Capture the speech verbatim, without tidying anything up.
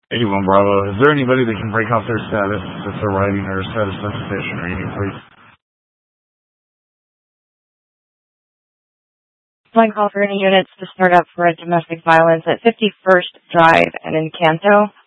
eighty-one Bravo. Is there anybody that can break off their status if they're writing or status solicitation or anything, please? Line call for any units to start up for a domestic violence at fifty-first Drive and Encanto.